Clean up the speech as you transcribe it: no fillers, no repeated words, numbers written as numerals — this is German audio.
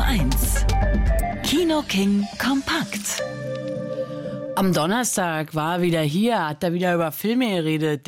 1. Kino King kompakt. Am Donnerstag war er wieder hier, hat da wieder über Filme geredet.